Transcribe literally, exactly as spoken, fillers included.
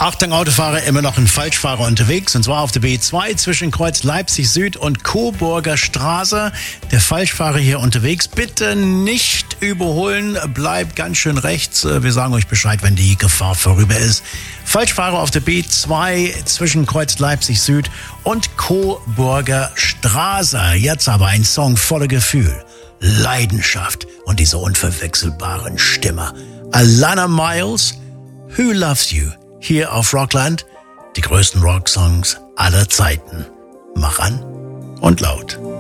Achtung Autofahrer, immer noch ein Falschfahrer unterwegs, und zwar auf der B zwei zwischen Kreuz Leipzig Süd und Coburger Straße. Der Falschfahrer hier unterwegs, bitte nicht überholen, bleibt ganz schön rechts. Wir sagen euch Bescheid, wenn die Gefahr vorüber ist. Falschfahrer auf der B zwei zwischen Kreuz Leipzig Süd und Coburger Straße. Jetzt aber ein Song voller Gefühl, Leidenschaft und diese unverwechselbaren Stimme. Alana Miles, Who Loves You? Hier auf Rockland, die größten Rocksongs aller Zeiten. Mach an und laut.